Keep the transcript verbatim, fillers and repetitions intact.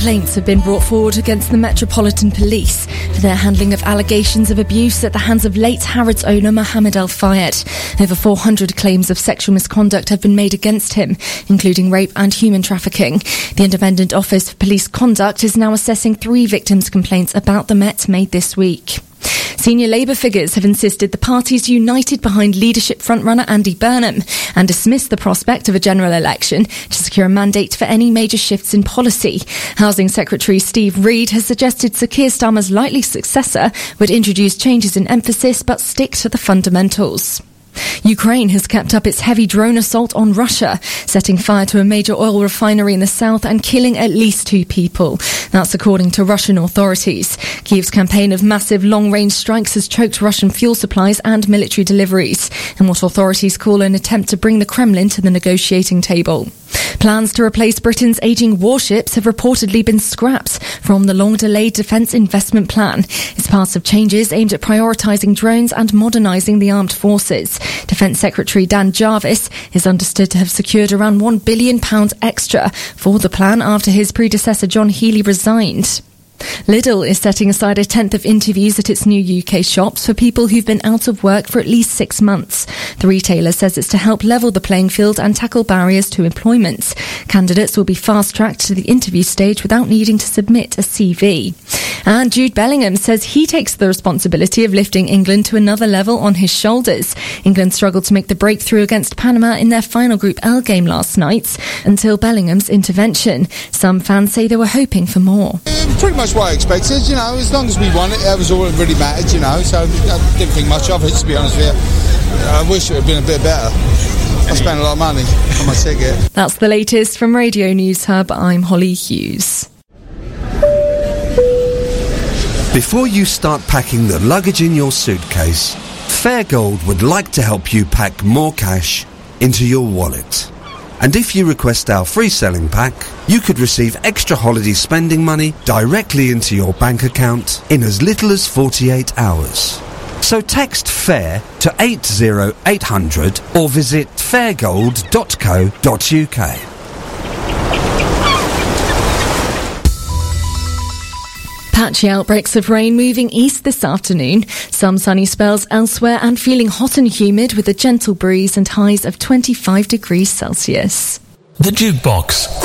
complaints have been brought forward against the Metropolitan Police for their handling of allegations of abuse at the hands of late Harrods owner Mohammed Al Fayed. Over four hundred claims of sexual misconduct have been made against him, including rape and human trafficking. The Independent Office for Police Conduct is now assessing three victims' complaints about the Met made this week. Senior Labour figures have insisted the party's united behind leadership frontrunner Andy Burnham and dismissed the prospect of a general election to secure a mandate for any major shifts in policy. Housing Secretary Steve Reid has suggested Sir Keir Starmer's likely successor would introduce changes in emphasis but stick to the fundamentals. Ukraine has kept up its heavy drone assault on Russia, setting fire to a major oil refinery in the south and killing at least two people. That's according to Russian authorities. Kyiv's campaign of massive long-range strikes has choked Russian fuel supplies and military deliveries, in what authorities call an attempt to bring the Kremlin to the negotiating table. Plans to replace Britain's ageing warships have reportedly been scrapped from the long-delayed Defence Investment Plan. It's part of changes aimed at prioritising drones and modernising the armed forces. Defence Secretary Dan Jarvis is understood to have secured around one billion pounds extra for the plan after his predecessor John Healey resigned. Lidl is setting aside a tenth of interviews at its new U K shops for people who've been out of work for at least six months. The retailer says it's to help level the playing field and tackle barriers to employment. Candidates will be fast-tracked to the interview stage without needing to submit a C V. And Jude Bellingham says he takes the responsibility of lifting England to another level on his shoulders. England struggled to make the breakthrough against Panama in their final Group L game last night until Bellingham's intervention. Some fans say they were hoping for more. Pretty much what I expected, you know, as long as we won it, that was all that really mattered, you know, so I didn't think much of it, to be honest with you. I wish it had been a bit better. I spent a lot of money on my ticket. That's the latest from Radio News Hub. I'm Holly Hughes. Before you start packing the luggage in your suitcase, Fairgold would like to help you pack more cash into your wallet. And if you request our free selling pack, you could receive extra holiday spending money directly into your bank account in as little as forty-eight hours. So text FAIR to eight zero eight hundred or visit fairgold dot co dot uk. Patchy outbreaks of rain moving east this afternoon. Some sunny spells elsewhere and feeling hot and humid with a gentle breeze and highs of twenty-five degrees Celsius. The Jukebox.